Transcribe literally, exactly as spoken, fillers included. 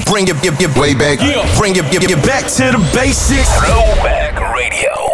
bring it, get, get way back. Yeah. Bring it, get, get back to the basics. Throwback Radio.